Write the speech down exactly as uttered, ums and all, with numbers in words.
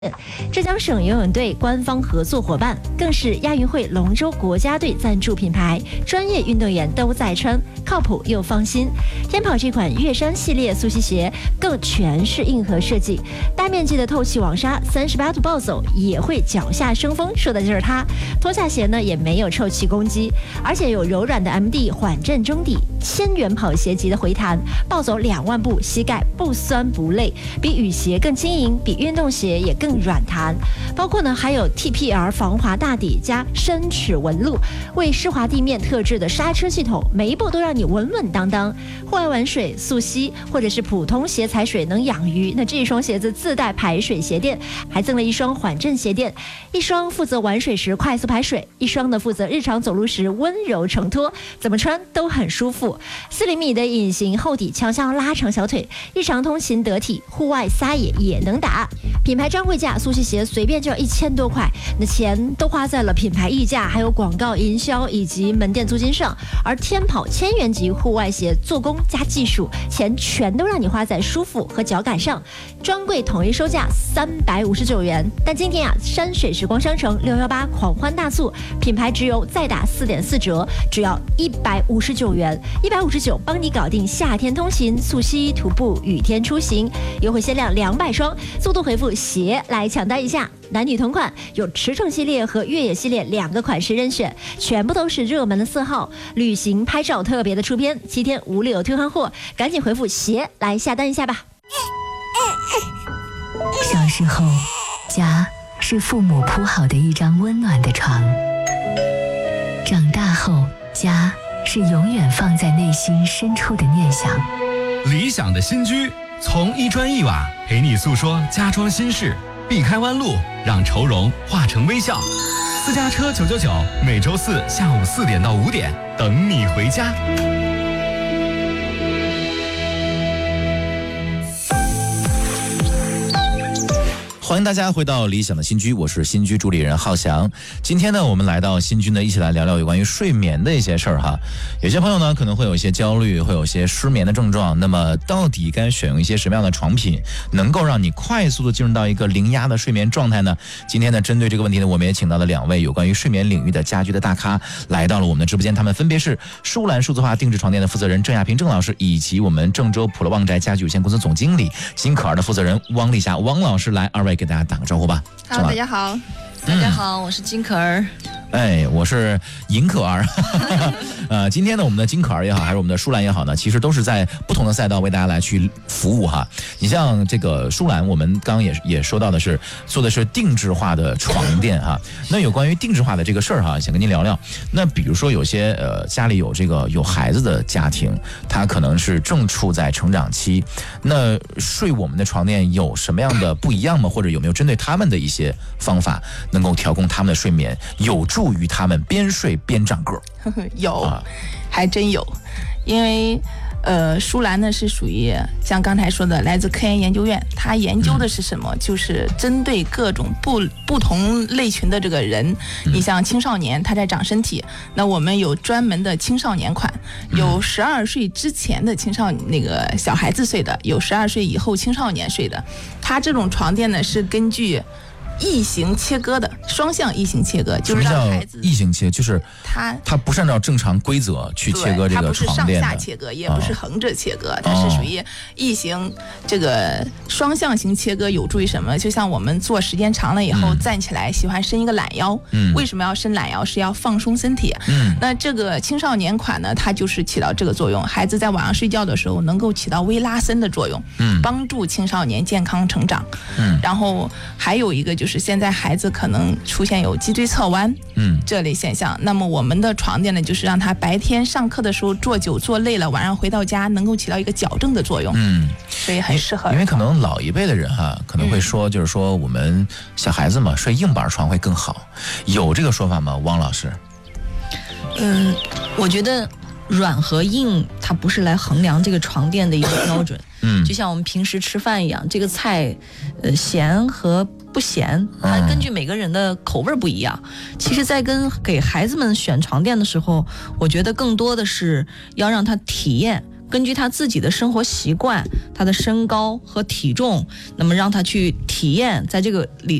浙江省游泳队官方合作伙伴，更是亚运会龙舟国家队赞助品牌，专业运动员都在穿，靠谱又放心。天跑这款月山系列速吸鞋更全是硬核设计，大面积的透气网纱，三十八度暴走也会脚下生风，说的就是它。脱下鞋呢也没有臭气攻击，而且有柔软的 M D 缓震中底，千元跑鞋级的回弹，暴走两万步膝盖不酸不累，比雨鞋更轻盈，比运动鞋也更软弹。包括呢还有 T P R 防滑大底加深齿纹路，为湿滑地面特制的刹车系统，每一步都让你稳稳当当。户外玩水速吸或者是普通鞋踩水能养鱼，那这一双鞋子自带排水鞋垫，还赠了一双缓震鞋垫，一双负责玩水时快速排水，一双呢负责日常走路时温柔承托，怎么穿都很舒服。四厘米的隐形厚底强项拉长小腿，日常通勤得体，户外撒野也能打。品牌专柜价速吸鞋随便就要一千多块，那钱都花在了品牌溢价，还有广告营销以及门店租金上。而天跑千元级户外鞋做工加技术，钱全都让你花在舒服和脚感上。专柜统一售价三百五十九元，但今天啊，山水时光商城六一八狂欢大促，品牌直邮再打四点四折，只要一百五十九元，一百五十九帮你搞定夏天通勤、速吸、徒步、雨天出行，优惠限量两百双，速度回复鞋来抢单一下。男女同款，有驰骋系列和越野系列两个款式任选，全部都是热门的色号，旅行拍照特别的出片，七天无理由退换货，赶紧回复鞋来下单一下吧。 小时候，家是父母铺好的一张温暖的床，长大后，家是永远放在内心深处的念想。 理想的新居，从一砖一瓦陪你诉说家装心事，避开弯路，让愁容化成微笑。私家车九九九，每周四下午四点到五点，等你回家。 欢迎大家回到理想的新居，我是新居主理人浩翔。今天呢，我们来到新居呢，一起来聊聊有关于睡眠的一些事儿哈。有些朋友呢，可能会有一些焦虑，会有一些失眠的症状。那么，到底该选用一些什么样的床品，能够让你快速的进入到一个零压的睡眠状态呢？今天呢，针对这个问题呢，我们也请到了两位有关于睡眠领域的家居的大咖，来到了我们的直播间。他们分别是舒兰数字化定制床垫的负责人郑亚平郑老师，以及我们郑州普乐旺宅家居有限公司总经理金可儿的负责人汪丽霞汪老师。来，二位给大家打个招呼吧。 好，大家好。 大家好，我是金可儿。 哎，我是尹可儿。呃，今天呢，我们的金可儿也好，还是我们的舒兰也好呢，其实都是在不同的赛道为大家来去服务哈。你像这个舒兰，我们刚刚也也说到的是做的是定制化的床垫哈。那有关于定制化的这个事儿哈，想跟您聊聊。那比如说有些呃家里有这个有孩子的家庭，他可能是正处在成长期，那睡我们的床垫有什么样的不一样吗？或者有没有针对他们的一些方法，能够调控他们的睡眠，有助于他们边睡边长个儿？ 有、啊，还真有。因为呃，舒兰呢是属于像刚才说的来自科研研究院，它研究的是什么？嗯、就是针对各种不不同类群的这个人，嗯、你像青少年他在长身体，那我们有专门的青少年款，有十二岁之前的青少那个小孩子睡的，有十二岁以后青少年睡的。它这种床垫呢是根据异形切割的，双向异形切割，就是让孩子异形切，就是它它不是按照正常规则去切割这个床垫的，它不是上下切割，也不是横着切割，它是属于异形这个双向型切割，有助于什么？就像我们坐时间长了以后、嗯、站起来喜欢伸一个懒腰，嗯，为什么要伸懒腰？是要放松身体。嗯，那这个青少年款呢，它就是起到这个作用，孩子在晚上睡觉的时候能够起到微拉伸的作用，嗯，帮助青少年健康成长。嗯，然后还有一个就是。是现在孩子可能出现有脊椎侧弯，嗯，这类现象。那么我们的床垫呢，就是让他白天上课的时候坐久坐累了，晚上回到家能够起到一个矫正的作用，嗯，所以很适合。 因为可能老一辈的人哈，可能会说，就是说我们小孩子嘛，睡硬板床会更好，有这个说法吗？汪老师？ 嗯，我觉得软和硬它不是来衡量这个床垫的一个标准。嗯，就像我们平时吃饭一样，这个菜，呃，咸和不咸，它根据每个人的口味不一样。其实，在跟给孩子们选床垫的时候，我觉得更多的是要让他体验根据他自己的生活习惯、他的身高和体重，那么让他去体验在这个里